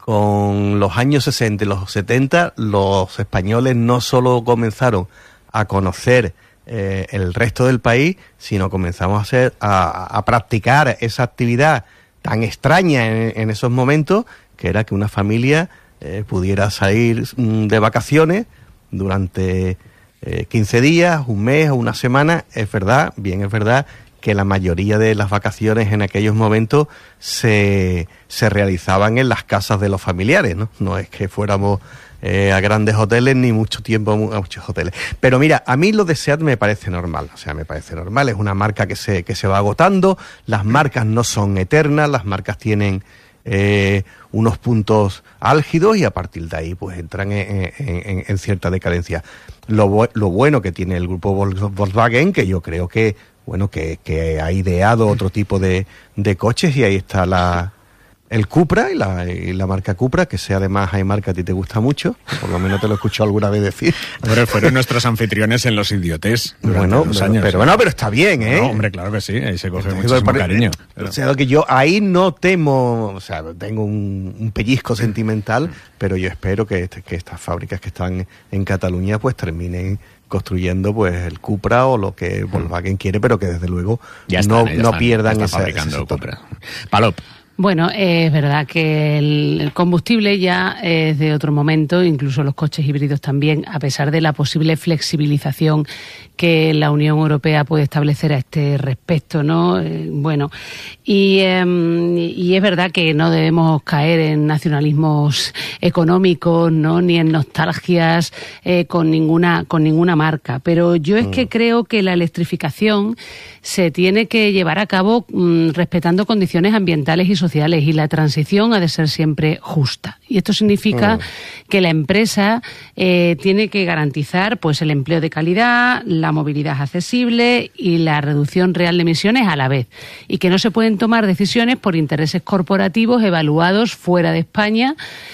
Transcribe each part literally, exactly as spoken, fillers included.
con los años sesenta y los setenta, los españoles no solo comenzaron a conocer eh, el resto del país, sino comenzamos a, hacer, a, a practicar esa actividad tan extraña en, en esos momentos, que era que una familia eh, pudiera salir de vacaciones durante eh, quince días, un mes o una semana. Es verdad, bien es verdad, que la mayoría de las vacaciones en aquellos momentos se, se realizaban en las casas de los familiares, ¿no? No es que fuéramos eh, a grandes hoteles ni mucho tiempo a muchos hoteles. Pero mira, a mí lo de SEAT me parece normal, o sea, me parece normal, es una marca que se, que se va agotando, las marcas no son eternas, las marcas tienen eh, unos puntos álgidos y a partir de ahí pues entran en, en, en cierta decadencia. Lo, lo bueno que tiene el grupo Volkswagen, que yo creo que bueno, que, que ha ideado otro tipo de, de coches, y ahí está la el Cupra y la, y la marca Cupra, que sea además hay marca a ti te gusta mucho, por lo menos te lo he escuchado alguna vez decir. Pero fueron nuestros anfitriones en Los Idiotes durante bueno, dos pero, años. Pero bueno, pero está bien, ¿eh? No, hombre, claro que sí, ahí se coge Entonces, muchísimo pero, cariño. Pero... O sea, que yo ahí no temo, o sea, tengo un, un pellizco sentimental, pero yo espero que, que estas fábricas que están en Cataluña pues terminen construyendo pues el Cupra o lo que Volkswagen quiere, pero que desde luego ya no, están, ya no están, pierdan ya ese, fabricando ese Cupra. Palop. Bueno, eh, es verdad que el, el combustible ya es de otro momento, incluso los coches híbridos también, a pesar de la posible flexibilización que la Unión Europea puede establecer a este respecto, ¿no? Eh, bueno, y, eh, y es verdad que no debemos caer en nacionalismos económicos, ¿no? Ni en nostalgias eh, con ninguna con ninguna marca, pero yo es que creo que la electrificación se tiene que llevar a cabo mmm, respetando condiciones ambientales y sociales, y la transición ha de ser siempre justa. Y esto significa mm. que la empresa eh, tiene que garantizar pues el empleo de calidad, la movilidad accesible y la reducción real de emisiones a la vez. Y que no se pueden tomar decisiones por intereses corporativos evaluados fuera de España,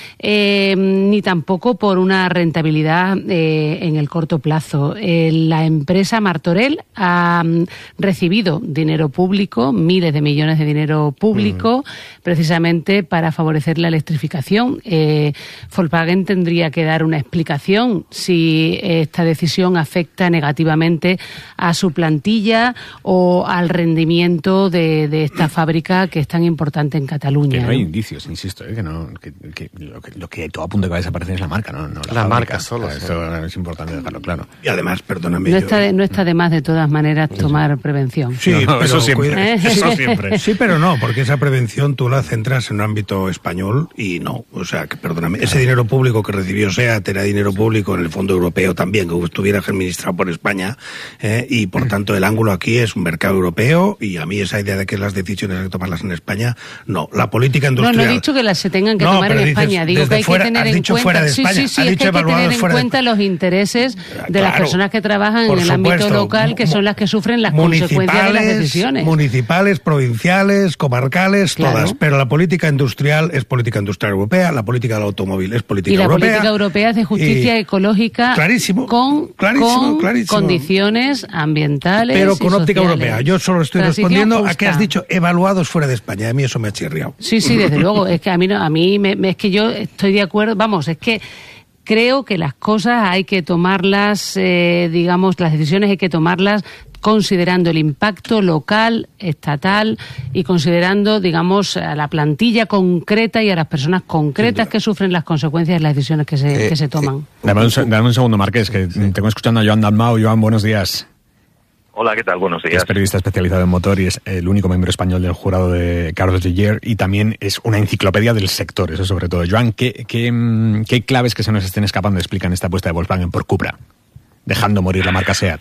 eh, ni tampoco por una rentabilidad eh, en el corto plazo. Eh, la empresa Martorell ha um, recibido dinero público, miles de millones de dinero público, mm. precisamente para favorecer la electrificación. Eh, Volkswagen tendría que dar una explicación si esta decisión afecta negativamente a su plantilla o al rendimiento de, de esta fábrica que es tan importante en Cataluña. Que no hay ¿no? indicios, insisto, ¿eh? que, no, que, que, lo que lo que todo apunta que va a desaparecer es la marca, no, no la, la fábrica. marca solo. Esto sí. Es importante dejarlo claro. Y además, perdóname. No yo... está de, no está de más de todas maneras tomar prevención. Sí, no, no, pero eso siempre. ¿Eh? Eso siempre. Sí, pero no, porque esa prevención tú la centras en un ámbito español y no, o sea, que perdóname, ese dinero público que recibió SEAT era dinero público en el Fondo Europeo también, que estuviera administrado por España, eh, y por tanto el ángulo aquí es un mercado europeo, y a mí esa idea de que las decisiones hay que tomarlas en España, no, la política industrial... No, no he dicho que las se tengan que no, tomar en dices, España, digo que hay fuera, que tener en cuenta... Sí, sí, sí, es que hay que tener en cuenta los intereses de claro, las personas que trabajan en el supuesto, ámbito local, que son las que sufren las consecuencias de las decisiones. Municipales, provinciales, comarcales, claro. todas, pero la política industrial es política industrial europea, la política del automóvil es política europea. Y la europea, política europea es de justicia y, ecológica clarísimo, con, clarísimo, con clarísimo. condiciones ambientales pero con y óptica sociales. europea. Yo solo estoy Transición respondiendo justa. a que has dicho evaluados fuera de España. A mí eso me ha chirriado. Sí, sí, desde luego. Es que a mí, no, a mí me, es que yo estoy de acuerdo. Vamos, es que creo que las cosas hay que tomarlas, eh, digamos, las decisiones hay que tomarlas considerando el impacto local, estatal y considerando, digamos, a la plantilla concreta y a las personas concretas que sufren las consecuencias de las decisiones que se, eh, que se toman. Eh, dame, un, dame un segundo, Marqués, que sí. tengo escuchando a Joan Dalmau. Joan, buenos días. Hola, ¿qué tal? Buenos días. Es periodista especializado en motor y es el único miembro español del jurado de Carlos de Geer, y también es una enciclopedia del sector, eso sobre todo. Joan, ¿qué, qué, qué claves que se nos estén escapando explican esta apuesta de Volkswagen por Cupra, dejando morir la marca SEAT?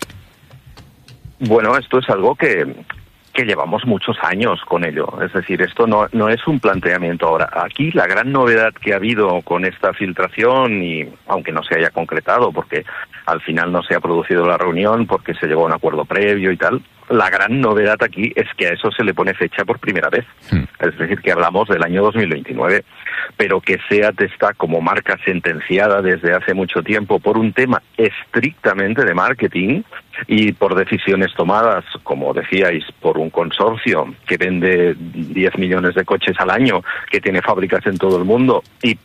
Bueno, esto es algo que, que llevamos muchos años con ello. Es decir, esto no, no es un planteamiento ahora. Aquí la gran novedad que ha habido con esta filtración, y aunque no se haya concretado, porque al final no se ha producido la reunión, porque se llegó a un acuerdo previo y tal, la gran novedad aquí es que a eso se le pone fecha por primera vez. Hmm. Es decir, que hablamos del año dos mil veintinueve, pero que SEAT está como marca sentenciada desde hace mucho tiempo por un tema estrictamente de marketing y por decisiones tomadas, como decíais, por un consorcio que vende diez millones de coches al año, que tiene fábricas en todo el mundo, y